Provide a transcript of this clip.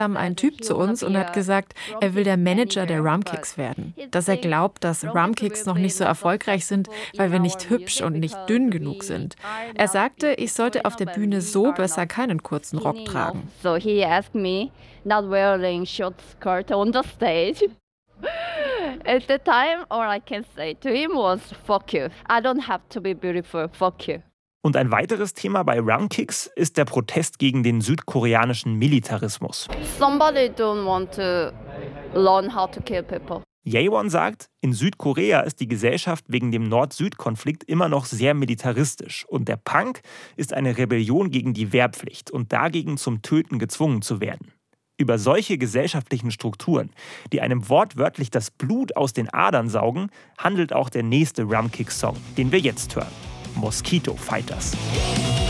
kam ein Typ zu uns und hat gesagt, er will der Manager der Rumkicks werden. Dass er glaubt, dass Rumkicks noch nicht so erfolgreich sind, weil wir nicht hübsch und nicht dünn genug sind. Er sagte, ich sollte auf der Bühne so besser keinen kurzen Rock tragen. So he asked me not wearing short skirt on the stage. At the time, all I can say to him was, fuck you. I don't have to be beautiful, fuck you. Und ein weiteres Thema bei Rumkicks ist der Protest gegen den südkoreanischen Militarismus. Somebody don't want to learn how to kill people. Jaewon sagt, in Südkorea ist die Gesellschaft wegen dem Nord-Süd-Konflikt immer noch sehr militaristisch. Und der Punk ist eine Rebellion gegen die Wehrpflicht und dagegen zum Töten gezwungen zu werden. Über solche gesellschaftlichen Strukturen, die einem wortwörtlich das Blut aus den Adern saugen, handelt auch der nächste Rumkicks-Song, den wir jetzt hören. Mosquito Fighters.